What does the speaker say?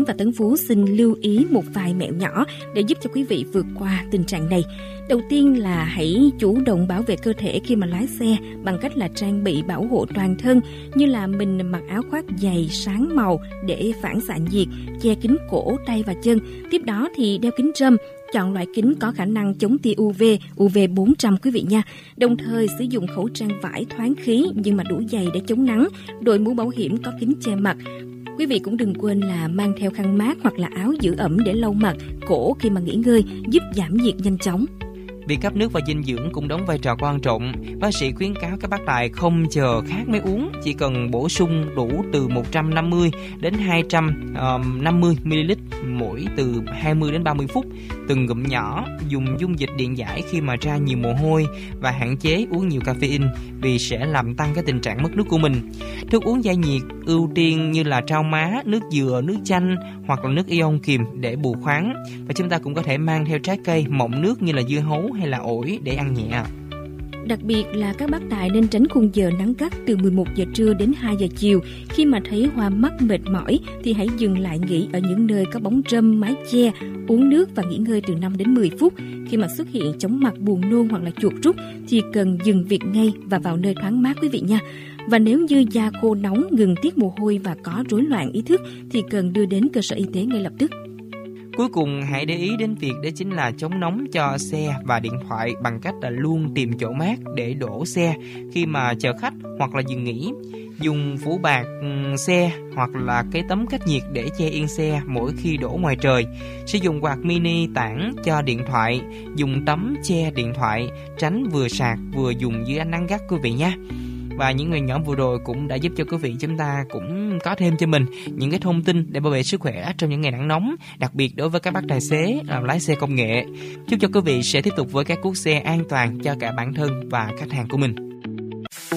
và Tấn Phú xin lưu ý một vài mẹo nhỏ để giúp cho quý vị vượt qua tình trạng này. Đầu tiên là hãy chủ động bảo vệ cơ thể khi mà lái xe bằng cách là trang bị bảo hộ toàn thân, như là mình mặc áo khoác dày sáng màu để phản xạ nhiệt, che kín cổ, tay và chân. Tiếp đó thì đeo kính râm, chọn loại kính có khả năng chống tia UV, UV400 quý vị nha. Đồng thời sử dụng khẩu trang vải thoáng khí nhưng mà đủ dày để chống nắng, đội mũ bảo hiểm có kính che mặt. Quý vị cũng đừng quên là mang theo khăn mát hoặc là áo giữ ẩm để lau mặt, cổ khi mà nghỉ ngơi, giúp giảm nhiệt nhanh chóng. Việc cấp nước và dinh dưỡng cũng đóng vai trò quan trọng. Bác sĩ khuyến cáo các bác tài không chờ khát mới uống, chỉ cần bổ sung đủ từ 150 đến 250 ml mỗi từ 20 đến 30 phút, từng ngụm nhỏ, dùng dung dịch điện giải khi mà ra nhiều mồ hôi và hạn chế uống nhiều caffeine vì sẽ làm tăng cái tình trạng mất nước của mình. Thức uống giải nhiệt ưu tiên như là trao má, nước dừa, nước chanh hoặc là nước ion kiềm để bù khoáng. Và chúng ta cũng có thể mang theo trái cây mọng nước như là dưa hấu hay là ổi để ăn nhẹ. Đặc biệt là các bác tài nên tránh khung giờ nắng gắt từ 11 giờ trưa đến 2 giờ chiều. Khi mà thấy hoa mắt mệt mỏi thì hãy dừng lại nghỉ ở những nơi có bóng râm, mái che, uống nước và nghỉ ngơi từ 5 đến 10 phút. Khi mà xuất hiện chóng mặt, buồn nôn hoặc là chuột rút thì cần dừng việc ngay và vào nơi thoáng mát quý vị nha. Và nếu như da khô nóng, ngừng tiết mồ hôi và có rối loạn ý thức thì cần đưa đến cơ sở y tế ngay lập tức. Cuối cùng, hãy để ý đến việc đó chính là chống nóng cho xe và điện thoại bằng cách là luôn tìm chỗ mát để đổ xe khi mà chờ khách hoặc là dừng nghỉ. Dùng phủ bạt xe hoặc là cái tấm cách nhiệt để che yên xe mỗi khi đổ ngoài trời. Sử dụng quạt mini tản cho điện thoại, dùng tấm che điện thoại, tránh vừa sạc vừa dùng dưới ánh nắng gắt quý vị nhé. Và những người nhỏ vừa rồi cũng đã giúp cho quý vị chúng ta cũng có thêm cho mình những cái thông tin để bảo vệ sức khỏe trong những ngày nắng nóng, đặc biệt đối với các bác tài xế lái xe công nghệ. Chúc cho quý vị sẽ tiếp tục với các cuốc xe an toàn cho cả bản thân và khách hàng của mình.